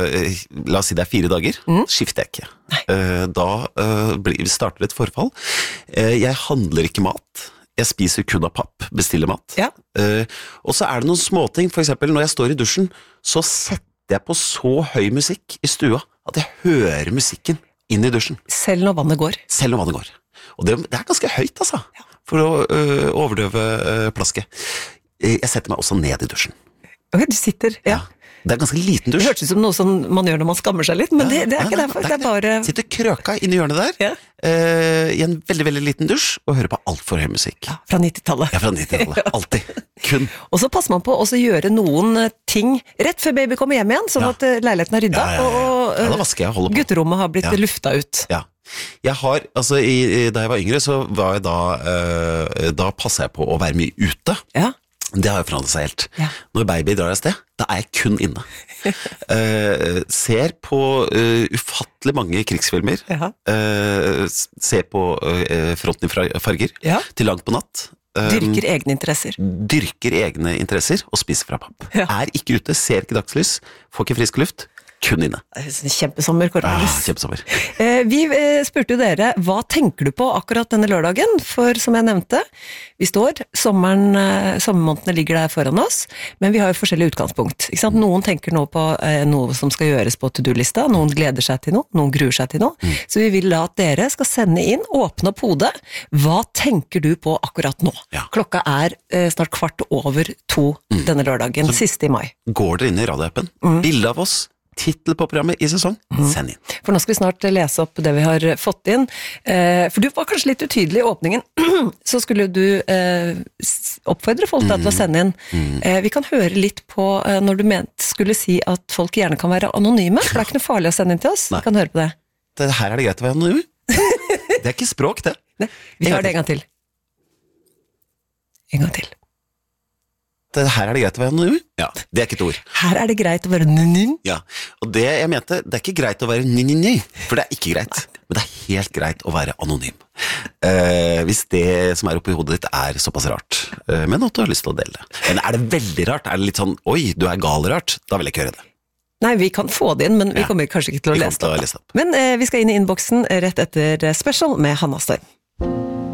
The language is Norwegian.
la oss si det 4 dager, skifter jeg ikke. Da starter et forfall. Jeg handler ikke mat. Jeg spiser kun av papp, bestiller mat. Ja. Og så det noen småting, for eksempel når jeg står i dusjen, så setter jeg på så høy musikk i stua, at jeg hører musikken inn i dusjen. Selv når vannet går. Selv når vannet går. Og det ganske høyt, altså, for å overdøve plasket. Jeg setter meg også ned i dusjen. Ok, du sitter, ja. Det ganske liten dusj. Det hørtes ut som noe som man gjør når man skammer seg litt, men det ikke derfor. Det bare... Sitter krøka inne i hjørnet der, i en veldig, veldig liten dusj, og hører på alt for høy musikk. Ja, fra 90-tallet. Ja, fra 90-tallet. Alltid. Kun. Og så passer man på å gjøre noen ting rett før baby kommer hjem igjen, sånn at leiligheten rydda, og da vasker jeg og holder på. gutterommet har blitt lufta ut. Ja. Jeg har, altså, da jeg var yngre, så var jeg da passer jeg på å være mye ute. Ja. Det har jo forandret seg helt. Ja. Når baby drar av sted, da jeg kun inne. Ser på ufattelig mange krigsfilmer. Ser på Fronten i farger til langt på natt. Dyrker egne interesser. Dyrker egne interesser og spiser fra papp. Ikke ute, ser ikke dagslys, får ikke frisk luft. Kun inne. Kjempesommer, Cornelis. Kjempesommer. Vi spurte jo dere, hva tenker du på akkurat denne lørdagen? For som jeg nevnte, vi står, sommermånedene ligger der foran oss, men vi har jo forskjellige utgangspunkt. Ikke sant? Noen tenker nå på noe som skal gjøres på to-do-lista, noen gleder seg til noe, noen gruer seg til noe. Så vi vil at dere skal sende inn, åpne opp hodet. Hva tenker du på akkurat nå? Ja. Klokka snart 2:15 denne lørdagen, siste i mai. Går dere inn i radioappen? Bilde av oss? Tittel på programmet i sesong, send inn. For nå skal vi snart lese opp det vi har fått inn. For du var kanskje litt utydelig i åpningen, så skulle du oppfordre folk til å sende inn. Vi kan høre litt på når du skulle si at folk gjerne kan være anonyme, for det ikke noe farlig å sende inn til oss. Vi kan høre på det. Her det greit å være anonym. Det ikke språk, det. Nei, vi tar det en gang til. En gang til. Her det greit å være anonym? Ja, det ikke et ord. Her det greit å være anonym? Ja, og det jeg mente, det ikke greit å være ny, for det ikke greit, men det helt greit å være anonym. Hvis det som oppi hodet ditt såpass rart, men at du har lyst til å dele det. Men det veldig rart? Det litt sånn, oi, du gal rart? Da vil jeg ikke høre det. Nei, vi kan få det inn, men vi kommer kanskje ikke til å lese det opp. Men vi skal inn i innboksen rett etter Special med Hanna Storm.